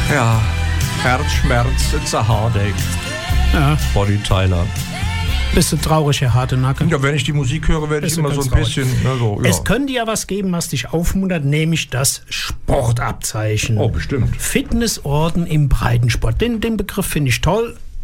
Ja, Herzschmerz, it's a heartache. Ja. Bonnie Tyler. Bist du traurig, Herr Hartenacke? Ja, wenn ich die Musik höre, werde ich immer so ein bisschen... Also, ja. Es könnte ja was geben, was dich aufmuntert, nämlich das Sportabzeichen. Oh, bestimmt. Fitnessorden im Breitensport. Den Begriff finde ich toll.